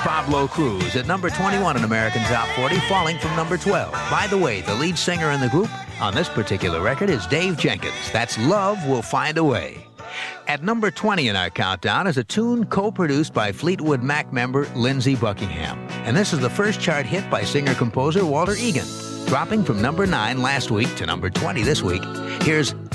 Pablo Cruz at number 21 in American Top 40, falling from number 12. By the way, the lead singer in the group on this particular record is Dave Jenkins. That's Love Will Find a Way. At number 20 in our countdown is a tune co-produced by Fleetwood Mac member Lindsey Buckingham. And this is the first chart hit by singer-composer Walter Egan, dropping from number 9 last week to number 20 this week. Here's